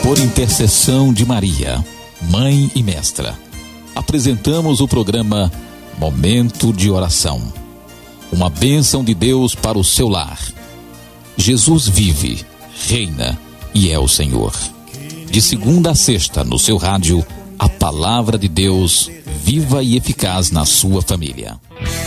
Por intercessão de Maria, Mãe e Mestra, apresentamos o programa Momento de Oração. Uma bênção de Deus para o seu lar. Jesus vive, reina e é o Senhor. De segunda a sexta, no seu rádio, a palavra de Deus, viva e eficaz na sua família.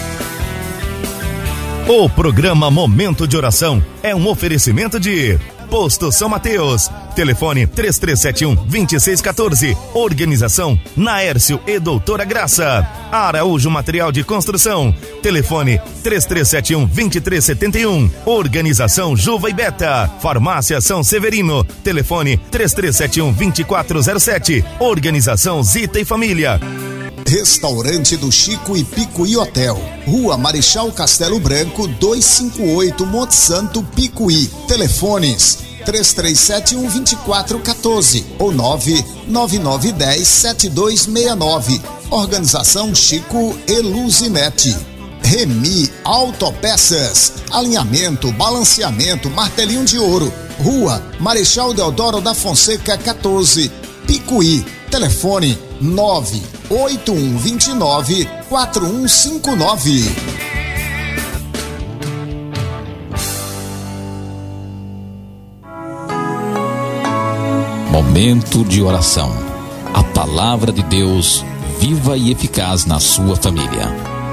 O programa Momento de Oração é um oferecimento de Posto São Mateus. Telefone 3371-2614. Organização Naércio e Doutora Graça. Araújo Material de Construção. Telefone 3371-2371. Organização Juva e Beta. Farmácia São Severino. Telefone 3371-2407. Organização Zita e Família. Restaurante do Chico e Picuí Hotel, Rua Marechal Castelo Branco, 258, Monte Santo, Picuí. Telefones 3371-2414 ou 99910-7269. Organização Chico e Luzinete. Remi Autopeças, alinhamento, balanceamento, martelinho de ouro. Rua Marechal Deodoro da Fonseca, 14, Picuí. Telefone 98129-4159. Momento de oração. A palavra de Deus, viva e eficaz na sua família.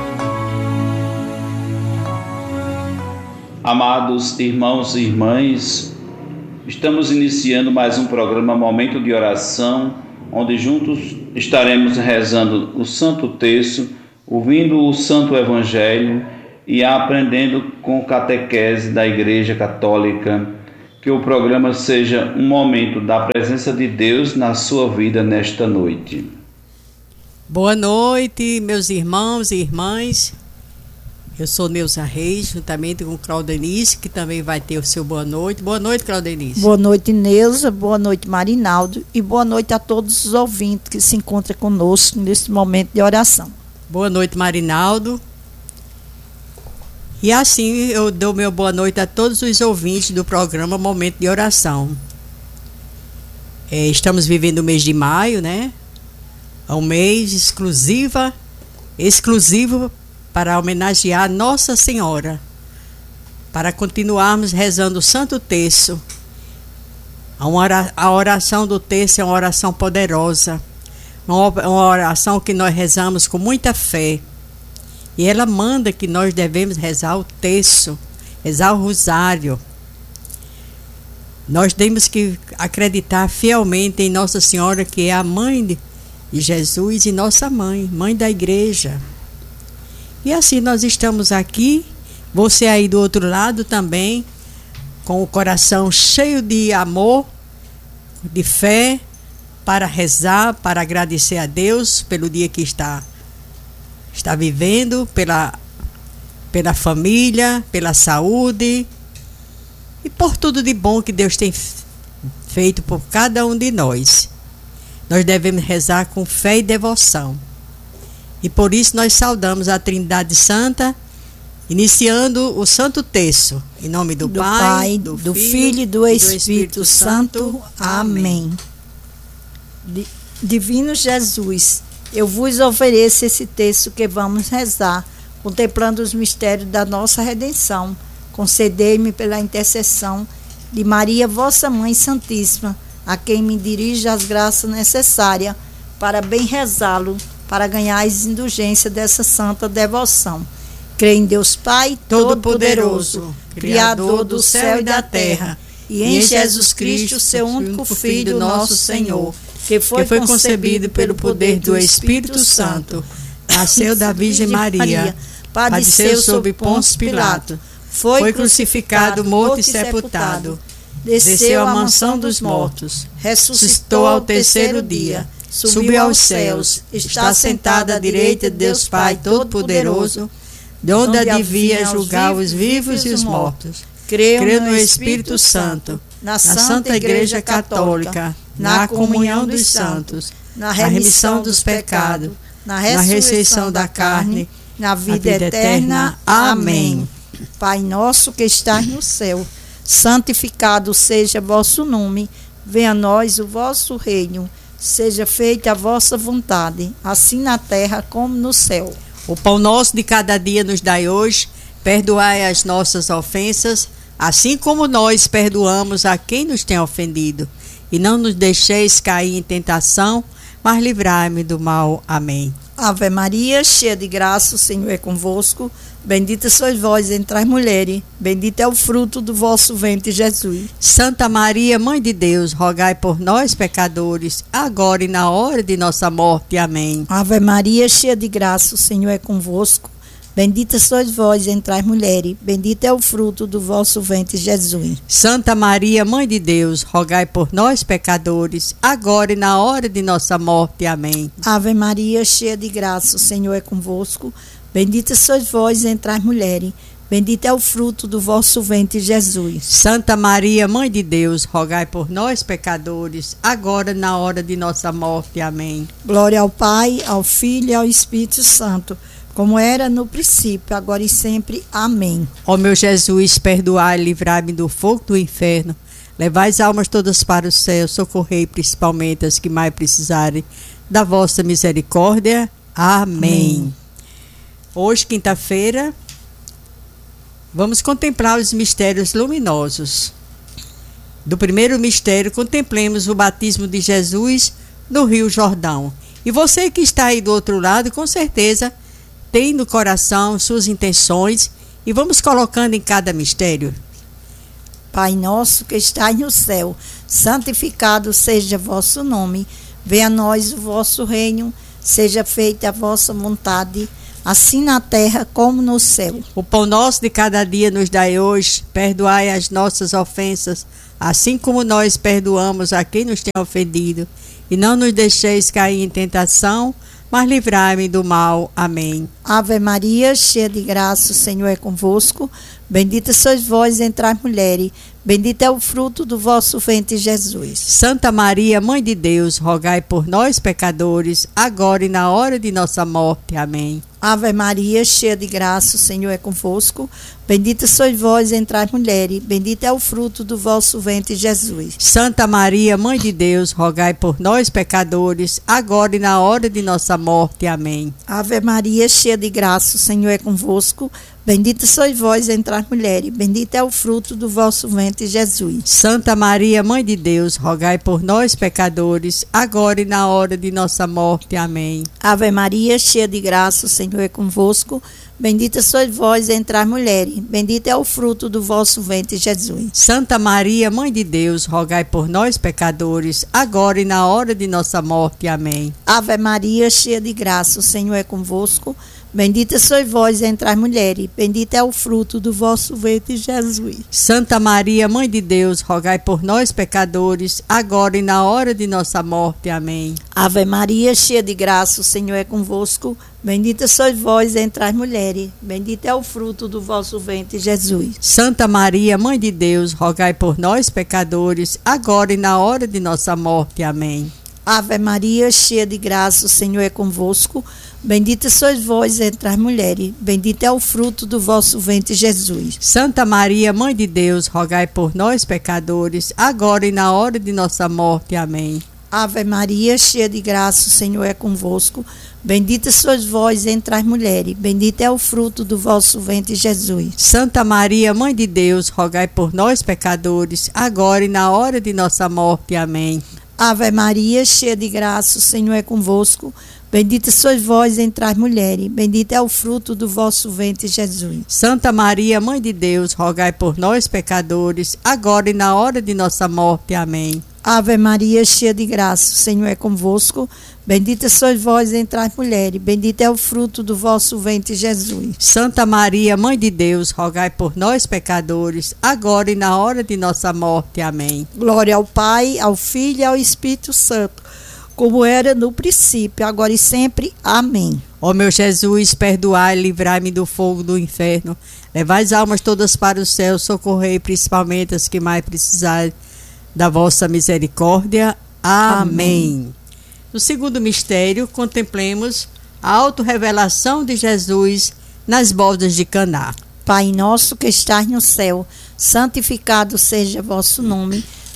Amados irmãos e irmãs, estamos iniciando mais um programa Momento de Oração, onde juntos estaremos rezando o Santo Terço, ouvindo o Santo Evangelho e aprendendo com catequese da Igreja Católica. Que o programa seja um momento da presença de Deus na sua vida nesta noite. Boa noite, meus irmãos e irmãs. Eu sou Neuza Reis, juntamente com Claudenice, que também vai ter o seu boa noite. Boa noite, Claudenice. Boa noite, Neuza. Boa noite, Marinaldo. E boa noite a todos os ouvintes que se encontram conosco nesse momento de oração. Boa noite, Marinaldo. E assim eu dou meu boa noite a todos os ouvintes do programa Momento de Oração. Estamos vivendo o mês de maio, né? É um mês exclusivo para homenagear Nossa Senhora, para continuarmos rezando o Santo Terço. A oração do terço é uma oração poderosa, uma oração que nós rezamos com muita fé, e ela manda que nós devemos rezar o terço, rezar o rosário. Nós temos que acreditar fielmente em Nossa Senhora, que é a mãe de Jesus e nossa mãe da igreja. E assim nós estamos aqui, você aí do outro lado também, com o coração cheio de amor, de fé, para rezar, para agradecer a Deus pelo dia que está vivendo, pela família, pela saúde e por tudo de bom que Deus tem feito por cada um de nós. Nós devemos rezar com fé e devoção. E por isso nós saudamos a Trindade Santa, iniciando o Santo Terço. Em nome do Pai, do Filho e do Espírito Santo. Amém. Divino Jesus, eu vos ofereço esse terço que vamos rezar, contemplando os mistérios da nossa redenção. Concedei-me pela intercessão de Maria, vossa Mãe Santíssima, a quem me dirijo as graças necessárias para bem rezá-lo, para ganhar as indulgências dessa santa devoção. Creio em Deus Pai Todo-Poderoso, Criador do céu e da terra, e em Jesus Cristo, seu único Filho, nosso Senhor, que foi concebido pelo poder do Espírito Santo, nasceu da Virgem Maria, padeceu sob Pôncio Pilato, foi crucificado, morto e sepultado, desceu à mansão dos mortos, ressuscitou ao terceiro dia, subiu aos céus, está sentado à direita de Deus Pai Todo-Poderoso, de onde devia julgar os vivos e os mortos. Creio no Espírito Santo, na Santa Igreja Católica, na comunhão dos santos, na remissão dos pecados, na ressurreição da carne, na vida eterna. Amém. Pai nosso que estás no céu, santificado seja vosso nome. venha a nós o vosso reino, seja feita a vossa vontade, assim na terra como no céu. O pão nosso de cada dia nos dai hoje, perdoai as nossas ofensas, assim como nós perdoamos a quem nos tem ofendido. E não nos deixeis cair em tentação, mas livrai-me do mal. Amém. Ave Maria, cheia de graça, o Senhor é convosco. Bendita sois vós entre as mulheres, bendito é o fruto do vosso ventre, Jesus. Santa Maria, Mãe de Deus, rogai por nós, pecadores, agora e na hora de nossa morte. Amém. Ave Maria, cheia de graça, o Senhor é convosco. Bendita sois vós entre as mulheres, bendito é o fruto do vosso ventre, Jesus. Santa Maria, Mãe de Deus, rogai por nós, pecadores, agora e na hora de nossa morte. Amém. Ave Maria, cheia de graça, o Senhor é convosco. Bendita sois vós entre as mulheres, bendito é o fruto do vosso ventre, Jesus. Santa Maria, Mãe de Deus, rogai por nós, pecadores, agora e na hora de nossa morte. Amém. Glória ao Pai, ao Filho e ao Espírito Santo, como era no princípio, agora e sempre. Amém. Ó meu Jesus, perdoai e livrai-me do fogo do inferno. Levai as almas todas para o céu, socorrei principalmente as que mais precisarem da vossa misericórdia. Amém. Hoje, quinta-feira, vamos contemplar os mistérios luminosos. Do primeiro mistério, contemplemos o batismo de Jesus no Rio Jordão. E você que está aí do outro lado, com certeza tem no coração suas intenções e vamos colocando em cada mistério. Pai nosso que estais no céu, santificado seja vosso nome. Venha a nós o vosso reino, seja feita a vossa vontade, assim na terra como no céu. O pão nosso de cada dia nos dai hoje, perdoai as nossas ofensas, assim como nós perdoamos a quem nos tem ofendido. E não nos deixeis cair em tentação, mas livrai-me do mal. Amém. Ave Maria, cheia de graça, o Senhor é convosco. Bendita sois vós entre as mulheres, bendito é o fruto do vosso ventre, Jesus. Santa Maria, Mãe de Deus, rogai por nós, pecadores, agora e na hora de nossa morte. Amém. Ave Maria, cheia de graça, o Senhor é convosco. Bendita sois vós entre as mulheres, bendito é o fruto do vosso ventre, Jesus. Santa Maria, Mãe de Deus, rogai por nós, pecadores, agora e na hora de nossa morte. Amém. Ave Maria, cheia de graça, o Senhor é convosco. Bendita sois vós entre as mulheres, bendito é o fruto do vosso ventre, Jesus. Santa Maria, Mãe de Deus, rogai por nós, pecadores, agora e na hora de nossa morte. Amém. Ave Maria, cheia de graça, o Senhor é convosco. Bendita sois vós entre as mulheres, bendito é o fruto do vosso ventre, Jesus. Santa Maria, Mãe de Deus, rogai por nós, pecadores, agora e na hora de nossa morte. Amém. Ave Maria, cheia de graça, o Senhor é convosco. Bendita sois vós entre as mulheres, bendito é o fruto do vosso ventre, Jesus. Santa Maria, Mãe de Deus, rogai por nós, pecadores, agora e na hora de nossa morte. Amém. Ave Maria, cheia de graça, o Senhor é convosco. Bendita sois vós entre as mulheres, bendito é o fruto do vosso ventre, Jesus. Santa Maria, Mãe de Deus, rogai por nós, pecadores, agora e na hora de nossa morte. Amém. Ave Maria, cheia de graça, o Senhor é convosco. Bendita sois vós entre as mulheres, bendito é o fruto do vosso ventre, Jesus. Santa Maria, Mãe de Deus, rogai por nós, pecadores, agora e na hora de nossa morte. Amém. Ave Maria, cheia de graça, o Senhor é convosco. Bendita sois vós entre as mulheres, bendito é o fruto do vosso ventre, Jesus. Santa Maria, Mãe de Deus, rogai por nós, pecadores, agora e na hora de nossa morte. Amém. Ave Maria, cheia de graça, o Senhor é convosco. Bendita sois vós entre as mulheres, bendito é o fruto do vosso ventre, Jesus. Santa Maria, Mãe de Deus, rogai por nós, pecadores, agora e na hora de nossa morte. Amém. Ave Maria, cheia de graça, o Senhor é convosco. Bendita sois vós entre as mulheres, bendito é o fruto do vosso ventre, Jesus. Santa Maria, Mãe de Deus, rogai por nós, pecadores, agora e na hora de nossa morte. Amém. Glória ao Pai, ao Filho e ao Espírito Santo, como era no princípio, agora e sempre. Amém. Ó meu Jesus, perdoai e livrai-me do fogo do inferno. Levai as almas todas para o céu, socorrei principalmente as que mais precisarem da vossa misericórdia. Amém. No segundo mistério, contemplemos a autorrevelação de Jesus nas bodas de Caná. Pai nosso que estás no céu, santificado seja vosso nome.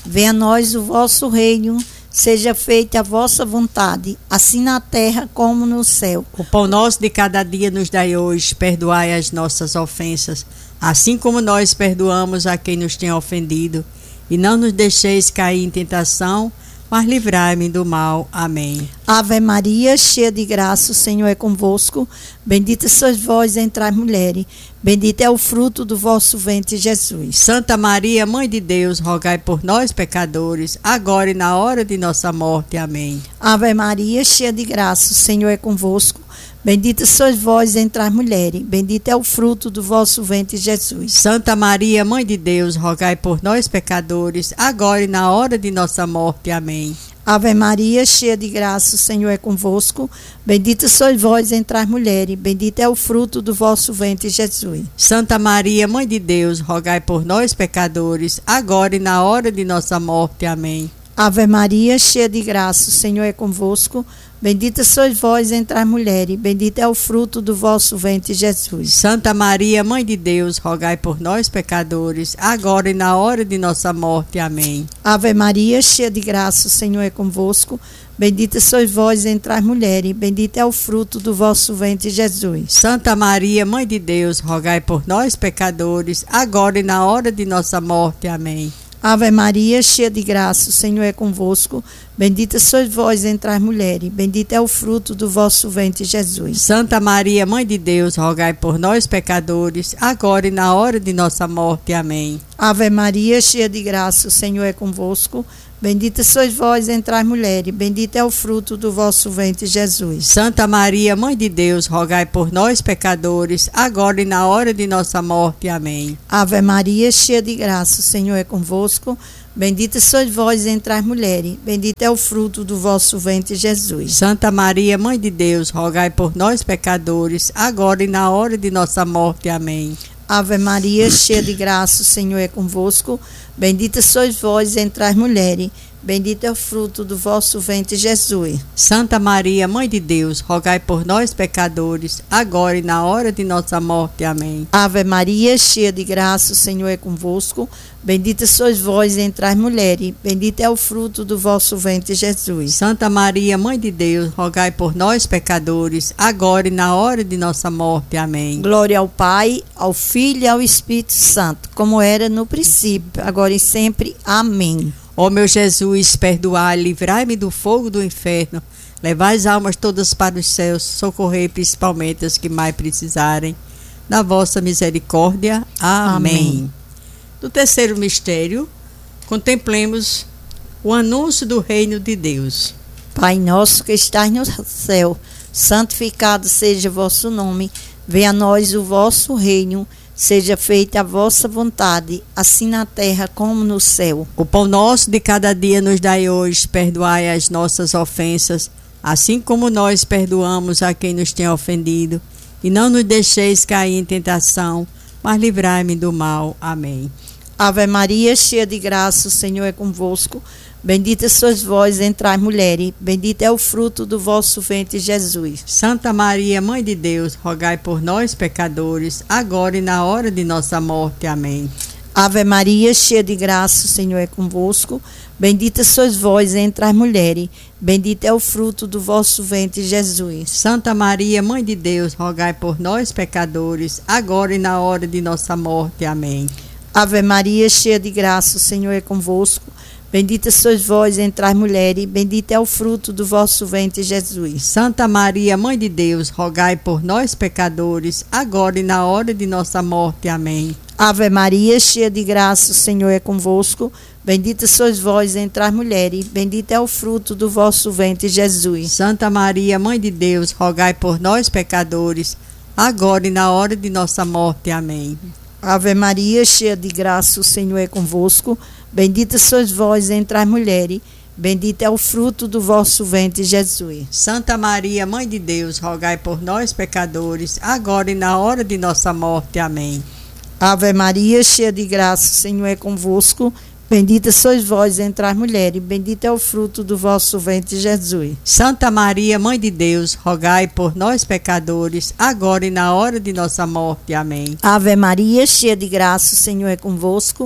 Venha a nós o vosso reino, seja feita a vossa vontade, assim na terra como no céu. O pão nosso de cada dia nos dai hoje, perdoai as nossas ofensas, assim como nós perdoamos a quem nos tem ofendido. E não nos deixeis cair em tentação, mas livrai-me do mal. Amém. Ave Maria, cheia de graça, o Senhor é convosco. Bendita sois vós entre as mulheres. Bendito é o fruto do vosso ventre, Jesus. Santa Maria, Mãe de Deus, rogai por nós, pecadores, agora e na hora de nossa morte. Amém. Ave Maria, cheia de graça, o Senhor é convosco. Bendita sois vós entre as mulheres. Bendito é o fruto do vosso ventre, Jesus. Santa Maria, Mãe de Deus, rogai por nós, pecadores, agora e na hora de nossa morte. Amém. Ave Maria, cheia de graça, o Senhor é convosco. Bendita sois vós entre as mulheres. Bendito é o fruto do vosso ventre, Jesus. Santa Maria, Mãe de Deus, rogai por nós, pecadores, agora e na hora de nossa morte. Amém. Ave Maria, cheia de graça, o Senhor é convosco. Bendita sois vós entre as mulheres. Bendito é o fruto do vosso ventre, Jesus. Santa Maria, Mãe de Deus, rogai por nós, pecadores, agora e na hora de nossa morte. Amém. Ave Maria, cheia de graça, o Senhor é convosco. Bendita sois vós entre as mulheres. Bendito é o fruto do vosso ventre, Jesus. Santa Maria, Mãe de Deus, rogai por nós, pecadores, agora e na hora de nossa morte. Amém. Ave Maria, cheia de graça, o Senhor é convosco. Bendita sois vós entre as mulheres. Bendito é o fruto do vosso ventre, Jesus. Santa Maria, Mãe de Deus, rogai por nós, pecadores, agora e na hora de nossa morte. Amém. Ave Maria, cheia de graça, o Senhor é convosco. Bendita sois vós entre as mulheres. Bendito é o fruto do vosso ventre, Jesus. Santa Maria, Mãe de Deus, rogai por nós, pecadores, agora e na hora de nossa morte. Amém. Ave Maria, cheia de graça, o Senhor é convosco. Bendita sois vós entre as mulheres. Bendito é o fruto do vosso ventre, Jesus. Santa Maria, Mãe de Deus, rogai por nós, pecadores, agora e na hora de nossa morte. Amém. Ave Maria, cheia de graça, o Senhor é convosco. Bendita sois vós entre as mulheres. Bendito é o fruto do vosso ventre, Jesus. Santa Maria, Mãe de Deus, rogai por nós, pecadores, agora e na hora de nossa morte. Amém. Ave Maria, cheia de graça, o Senhor é convosco. Bendita sois vós entre as mulheres. Bendito é o fruto do vosso ventre, Jesus. Santa Maria, Mãe de Deus, rogai por nós, pecadores, agora e na hora de nossa morte. Amém. Glória ao Pai, ao Filho e ao Espírito Santo, como era no princípio, agora e sempre. Amém. Ó meu Jesus, perdoai, livrai-me do fogo do inferno, levai as almas todas para os céus, socorrei principalmente as que mais precisarem da vossa misericórdia. Amém. No terceiro mistério, contemplemos o anúncio do reino de Deus. Pai nosso que estás no céu, santificado seja o vosso nome, venha a nós o vosso reino, seja feita a vossa vontade, assim na terra como no céu. O pão nosso de cada dia nos dai hoje, perdoai as nossas ofensas, assim como nós perdoamos a quem nos tem ofendido. E não nos deixeis cair em tentação, mas livrai-me do mal. Amém. Ave Maria, cheia de graça, o Senhor é convosco. Bendita sois vós entre as mulheres, bendito é o fruto do vosso ventre, Jesus. Santa Maria, Mãe de Deus, rogai por nós, pecadores, agora e na hora de nossa morte. Amém. Ave Maria, cheia de graça, o Senhor é convosco. Bendita sois vós entre as mulheres, bendito é o fruto do vosso ventre, Jesus. Santa Maria, Mãe de Deus, rogai por nós, pecadores, agora e na hora de nossa morte. Amém. Ave Maria, cheia de graça, o Senhor é convosco. Bendita sois vós entre as mulheres, bendito é o fruto do vosso ventre, Jesus. Santa Maria, Mãe de Deus, rogai por nós, pecadores, agora e na hora de nossa morte. Amém. Ave Maria, cheia de graça, o Senhor é convosco. Bendita sois vós entre as mulheres, bendito é o fruto do vosso ventre, Jesus. Santa Maria, Mãe de Deus, rogai por nós, pecadores, agora e na hora de nossa morte. Amém. Ave Maria, cheia de graça, o Senhor é convosco. Bendita sois vós entre as mulheres, bendito é o fruto do vosso ventre, Jesus. Santa Maria, Mãe de Deus, rogai por nós, pecadores, agora e na hora de nossa morte. Amém. Ave Maria, cheia de graça, o Senhor é convosco. Bendita sois vós entre as mulheres, bendito é o fruto do vosso ventre, Jesus. Santa Maria, Mãe de Deus, rogai por nós, pecadores, agora e na hora de nossa morte. Amém. Ave Maria, cheia de graça, o Senhor é convosco.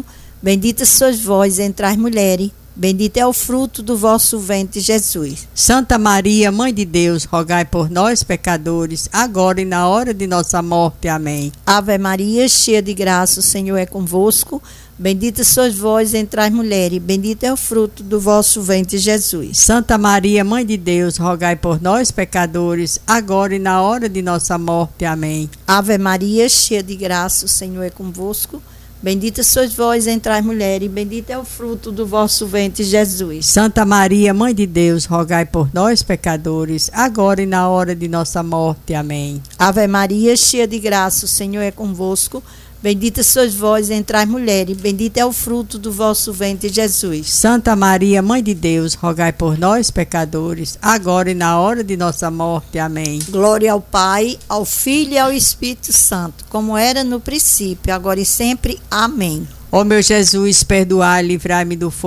Bendita sois vós entre as mulheres, bendito é o fruto do vosso ventre, Jesus. Santa Maria, Mãe de Deus, rogai por nós, pecadores, agora e na hora de nossa morte. Amém. Ave Maria, cheia de graça, o Senhor é convosco. Bendita sois vós entre as mulheres, bendito é o fruto do vosso ventre, Jesus. Santa Maria, Mãe de Deus, rogai por nós, pecadores, agora e na hora de nossa morte. Amém. Ave Maria, cheia de graça, o Senhor é convosco. Bendita sois vós entre as mulheres, bendito é o fruto do vosso ventre, Jesus. Santa Maria, Mãe de Deus, rogai por nós, pecadores, agora e na hora de nossa morte. Amém. Ave Maria, cheia de graça, o Senhor é convosco. Bendita sois vós entre as mulheres, bendito é o fruto do vosso ventre, Jesus. Santa Maria, Mãe de Deus, rogai por nós, pecadores, agora e na hora de nossa morte. Amém. Glória ao Pai, ao Filho e ao Espírito Santo, como era no princípio, agora e sempre. Amém. Ó meu Jesus, perdoai, livrai-me do fogo